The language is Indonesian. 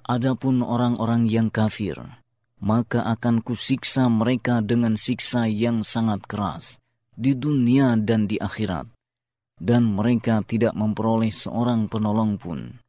Adapun orang-orang yang kafir, maka akan kusiksa mereka dengan siksa yang sangat keras di dunia dan di akhirat, dan mereka tidak memperoleh seorang penolong pun